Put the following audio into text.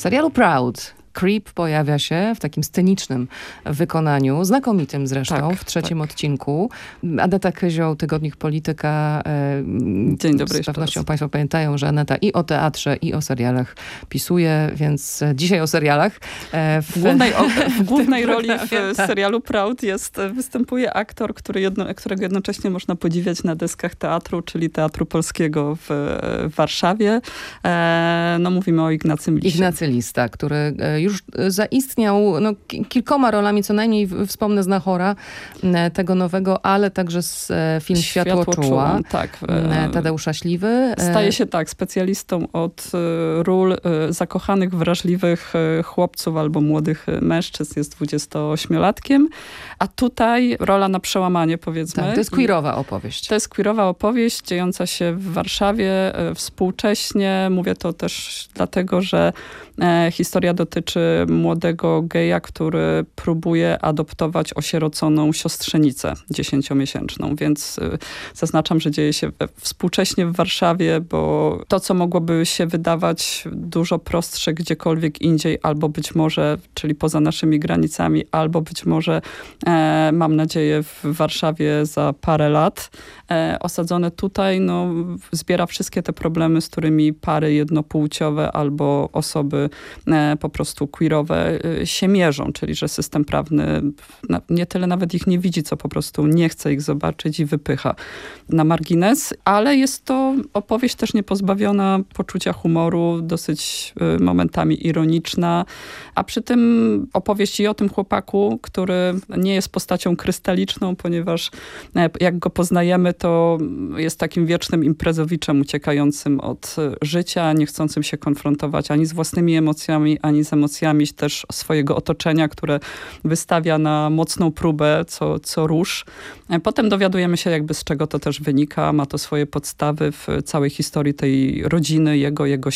W serialu Proud Creep pojawia się w takim scenicznym wykonaniu, znakomitym zresztą, w trzecim odcinku. Aneta Kyzioł, Tygodnik Polityka. Dzień dobry. Z pewnością państwo pamiętają, że Aneta i o teatrze, i o serialach pisuje, więc dzisiaj o serialach. W głównej roli w serialu Proud występuje aktor, którego jednocześnie można podziwiać na deskach teatru, czyli Teatru Polskiego w Warszawie. Mówimy o Ignacym Lisie. Ignacy Lista, który już zaistniał kilkoma rolami, co najmniej wspomnę Znachora, tego nowego, ale także z film Światłoczuła. Tak. Tadeusza Śliwy. Staje się specjalistą od ról zakochanych, wrażliwych chłopców albo młodych mężczyzn. Jest 28-latkiem, a tutaj rola na przełamanie, powiedzmy. Tak, to jest queerowa opowieść. To jest queerowa opowieść, dziejąca się w Warszawie współcześnie. Mówię to też dlatego, że historia dotyczy młodego geja, który próbuje adoptować osieroconą siostrzenicę 10-miesięczną, więc zaznaczam, że dzieje się współcześnie w Warszawie, bo to, co mogłoby się wydawać dużo prostsze gdziekolwiek indziej, albo być może, czyli poza naszymi granicami, albo być może, mam nadzieję, w Warszawie za parę lat, osadzone tutaj, zbiera wszystkie te problemy, z którymi pary jednopłciowe albo osoby po prostu queerowe się mierzą, czyli że system prawny nie tyle nawet ich nie widzi, co po prostu nie chce ich zobaczyć i wypycha na margines, ale jest to opowieść też niepozbawiona poczucia humoru, dosyć momentami ironiczna, a przy tym opowieść i o tym chłopaku, który nie jest postacią krystaliczną, ponieważ jak go poznajemy, to jest takim wiecznym imprezowiczem uciekającym od życia, nie chcącym się konfrontować ani z własnymi emocjami, ani z emocjami też swojego otoczenia, które wystawia na mocną próbę co rusz. Potem dowiadujemy się z czego to też wynika. Ma to swoje podstawy w całej historii tej rodziny, jego